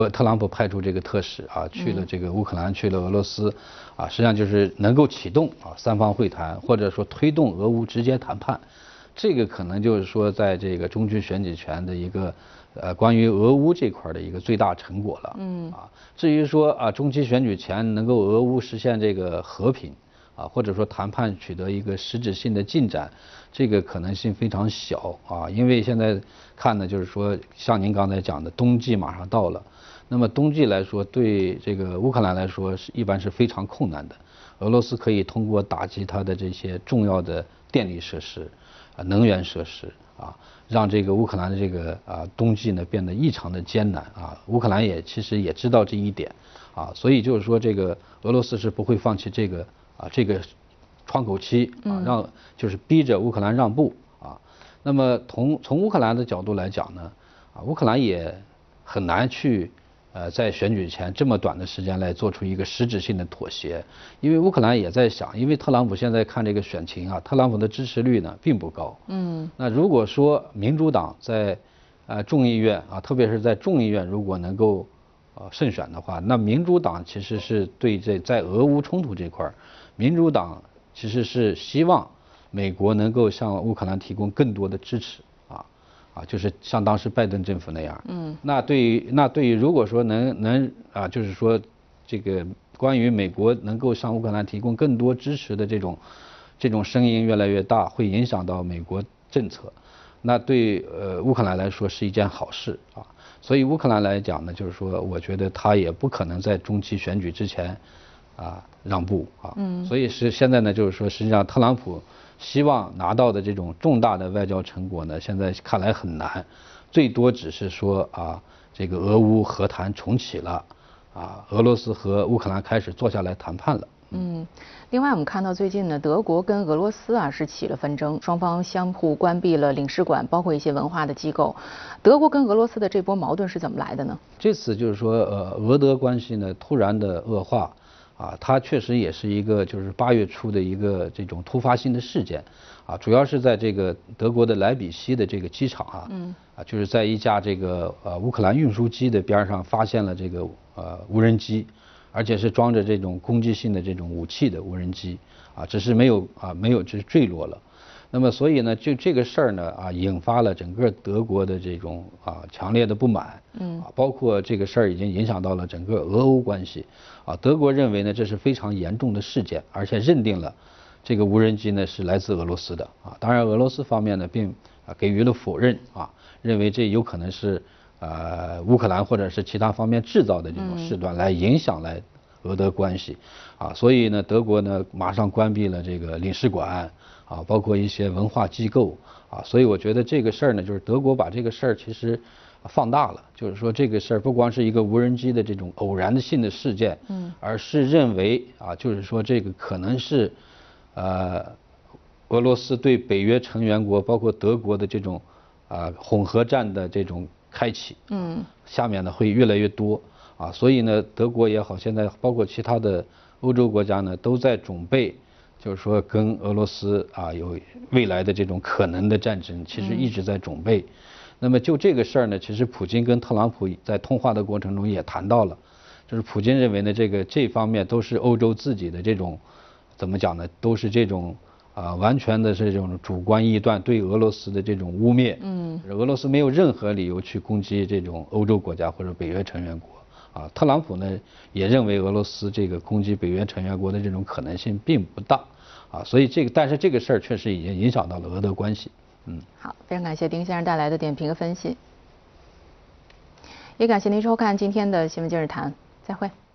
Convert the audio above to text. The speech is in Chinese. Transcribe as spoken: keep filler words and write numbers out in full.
呃，特朗普派出这个特使啊，去了这个乌克兰，去了俄罗斯，啊，实际上就是能够启动啊三方会谈，或者说推动俄乌直接谈判，这个可能就是说在这个中期选举前的一个呃关于俄乌这块的一个最大成果了。嗯。啊，至于说啊中期选举前能够俄乌实现这个和平。啊，或者说谈判取得一个实质性的进展，这个可能性非常小啊，因为现在看呢，就是说像您刚才讲的，冬季马上到了，那么冬季来说，对这个乌克兰来说是一般是非常困难的。俄罗斯可以通过打击它的这些重要的电力设施、啊能源设施啊，让这个乌克兰的这个啊冬季呢变得异常的艰难啊。乌克兰也其实也知道这一点啊，所以就是说这个俄罗斯是不会放弃这个。啊，这个窗口期啊，让就是逼着乌克兰让步啊。那么从从乌克兰的角度来讲呢，啊，乌克兰也很难去呃在选举前这么短的时间来做出一个实质性的妥协，因为乌克兰也在想，因为特朗普现在看这个选情啊，特朗普的支持率呢并不高。嗯。那如果说民主党在呃众议院啊，特别是在众议院如果能够呃胜选的话，那民主党其实是对这在俄乌冲突这块儿。民主党其实是希望美国能够向乌克兰提供更多的支持啊啊，就是像当时拜登政府那样。嗯。那对于那对于如果说能能啊，就是说这个关于美国能够向乌克兰提供更多支持的这种这种声音越来越大，会影响到美国政策。那对呃乌克兰来说是一件好事啊。所以乌克兰来讲呢，就是说我觉得他也不可能在中期选举之前。啊，让步啊，嗯，所以是现在呢，就是说，实际上特朗普希望拿到的这种重大的外交成果呢，现在看来很难，最多只是说啊，这个俄乌和谈重启了，啊，俄罗斯和乌克兰开始坐下来谈判了。 嗯，另外我们看到最近呢，德国跟俄罗斯啊是起了纷争，双方相互关闭了领事馆，包括一些文化的机构。德国跟俄罗斯的这波矛盾是怎么来的呢？ 这次就是说，呃，俄德关系呢突然的恶化。啊，它确实也是一个就是八月初的一个这种突发性的事件，啊，主要是在这个德国的莱比锡的这个机场啊，嗯，啊，就是在一架这个呃乌克兰运输机的边上发现了这个呃无人机，而且是装着这种攻击性的这种武器的无人机，啊，只是没有啊没有就是坠落了。那么所以呢，就这个事儿呢啊，引发了整个德国的这种啊强烈的不满，嗯，啊，包括这个事儿已经影响到了整个俄欧关系，啊，德国认为呢这是非常严重的事件，而且认定了这个无人机呢是来自俄罗斯的，啊，当然俄罗斯方面呢并啊给予了否认，啊，认为这有可能是呃乌克兰或者是其他方面制造的这种事端来影响来俄德关系，啊，所以呢德国呢马上关闭了这个领事馆。啊，包括一些文化机构啊，所以我觉得这个事儿呢，就是德国把这个事儿其实放大了，就是说这个事儿不光是一个无人机的这种偶然的性的事件，嗯，而是认为啊，就是说这个可能是呃俄罗斯对北约成员国，包括德国的这种啊混合战的这种开启，嗯，下面呢会越来越多啊，所以呢，德国也好，现在包括其他的欧洲国家呢，都在准备。就是说，跟俄罗斯啊有未来的这种可能的战争，其实一直在准备。那么就这个事儿呢，其实普京跟特朗普在通话的过程中也谈到了，就是普京认为呢，这个这方面都是欧洲自己的这种怎么讲呢，都是这种啊完全的是这种主观臆断，对俄罗斯的这种污蔑。嗯，俄罗斯没有任何理由去攻击这种欧洲国家或者北约成员国。啊，特朗普呢也认为俄罗斯这个攻击北约成员国的这种可能性并不大，啊，所以这个但是这个事儿确实已经影响到了俄德关系，嗯。 好，非常感谢丁先生带来的点评和分析，也感谢您收看今天的新闻今日谈，再会。